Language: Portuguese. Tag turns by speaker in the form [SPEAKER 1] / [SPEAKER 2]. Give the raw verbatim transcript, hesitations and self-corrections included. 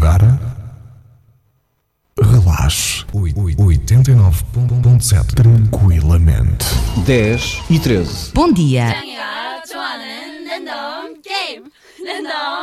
[SPEAKER 1] agora relaxe. oitenta e nove ponto sete tranquilamente.
[SPEAKER 2] dez e treze.
[SPEAKER 3] Bom dia.